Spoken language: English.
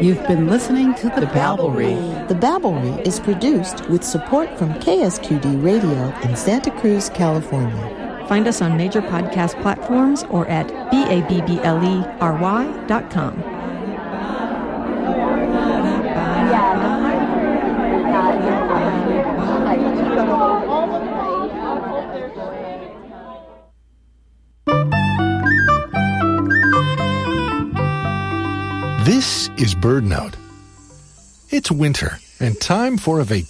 You've been listening to The Babblery. The Babblery is produced with support from KSQD Radio in Santa Cruz, California. Find us on major podcast platforms or at babblery.com. This is BirdNote. It's winter and time for a vacation.